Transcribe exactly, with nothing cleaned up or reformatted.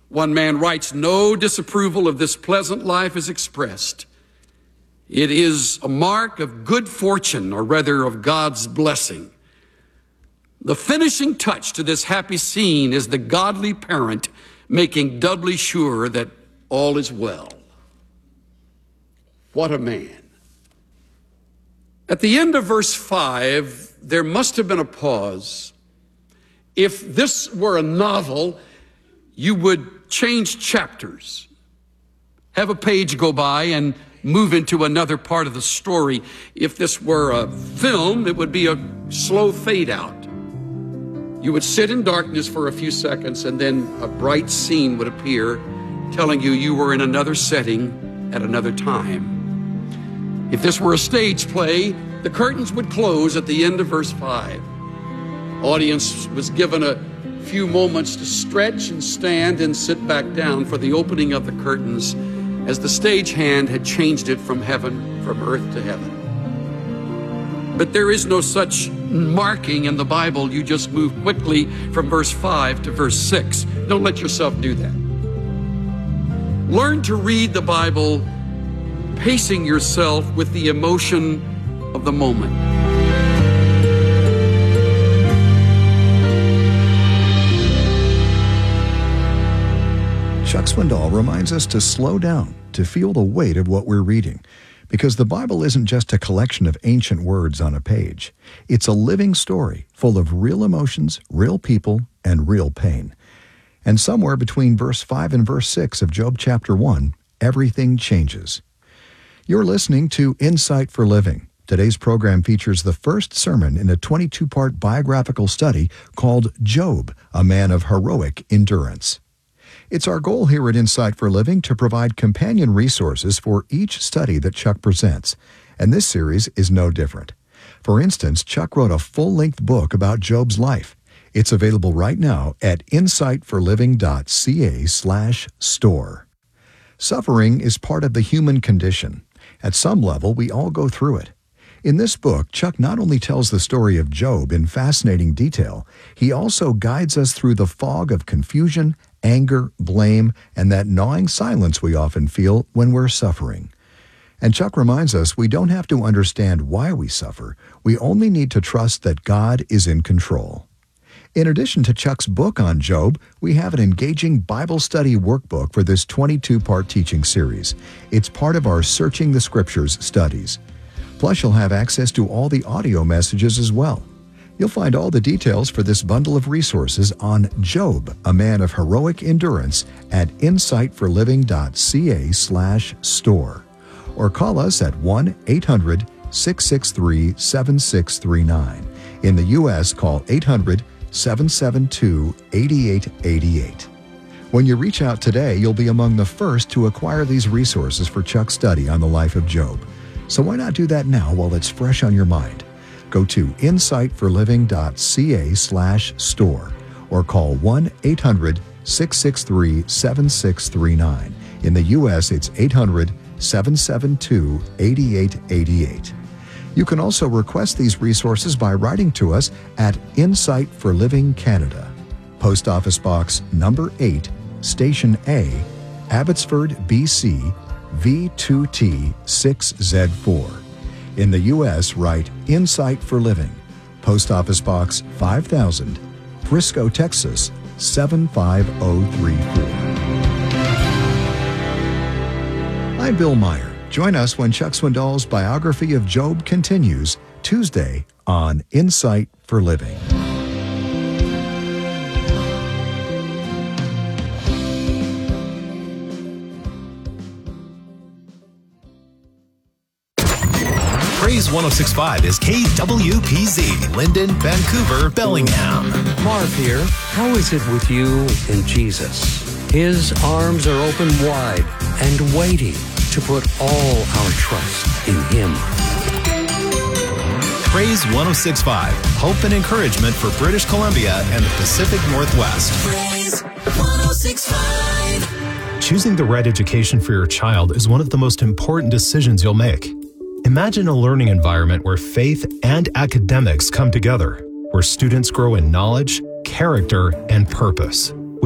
One man writes, "No disapproval of this pleasant life is expressed. It is a mark of good fortune, or rather of God's blessing. The finishing touch to this happy scene is the godly parent making doubly sure that all is well." What a man. At the end of verse five, there must have been a pause. If this were a novel, you would change chapters, have a page go by and move into another part of the story. If this were a film, it would be a slow fade out. You would sit in darkness for a few seconds, and then a bright scene would appear, telling you you were in another setting at another time. If this were a stage play, the curtains would close at the end of verse five. Audience was given a few moments to stretch and stand and sit back down for the opening of the curtains, as the stagehand had changed it from heaven, from earth to heaven. But there is no such marking in the Bible. You just move quickly from verse five to verse six. Don't let yourself do that. Learn to read the Bible, pacing yourself with the emotion of the moment. Chuck Swindoll reminds us to slow down, to feel the weight of what we're reading, because the Bible isn't just a collection of ancient words on a page. It's a living story full of real emotions, real people, and real pain. And somewhere between verse five and verse six of Job chapter one, everything changes. You're listening to Insight for Living. Today's program features the first sermon in a twenty-two part biographical study called Job, a Man of Heroic Endurance. It's our goal here at Insight for Living to provide companion resources for each study that Chuck presents, and this series is no different. For instance, Chuck wrote a full-length book about Job's life. It's available right now at insightforliving.ca slash store. Suffering is part of the human condition. At some level, we all go through it. In this book, Chuck not only tells the story of Job in fascinating detail, he also guides us through the fog of confusion, anger, blame, and that gnawing silence we often feel when we're suffering. And Chuck reminds us we don't have to understand why we suffer. We only need to trust that God is in control. In addition to Chuck's book on Job, we have an engaging Bible study workbook for this twenty-two part teaching series. It's part of our Searching the Scriptures studies. Plus, you'll have access to all the audio messages as well. You'll find all the details for this bundle of resources on Job, a Man of Heroic Endurance, at insightforliving.ca slash store. Or call us at one eight hundred six six three seven six three nine. In the U S, call eight hundred seven seven two eight eight eight eight. When you reach out today, you'll be among the first to acquire these resources for Chuck's study on the life of Job. So why not do that now while it's fresh on your mind? Go to insightforliving.ca slash store or call one eight hundred six six three seven six three nine. In the U S, it's eight hundred seven seven two eight eight eight eight. You can also request these resources by writing to us at Insight for Living Canada, Post Office Box number eight, Station A, Abbotsford, B C, V two T six Z four. In the U S, write Insight for Living, Post Office Box five thousand, Frisco, Texas seven five zero three four. I'm Bill Meyer. Join us when Chuck Swindoll's biography of Job continues Tuesday on Insight for Living. Praise one oh six point five is K W P Z, Linden, Vancouver, Bellingham. Marv here. How is it with you and Jesus? His arms are open wide and waiting to put all our trust in Him. Praise one oh six point five, hope and encouragement for British Columbia and the Pacific Northwest. Praise one oh six point five. Choosing the right education for your child is one of the most important decisions you'll make. Imagine a learning environment where faith and academics come together, where students grow in knowledge, character, and purpose.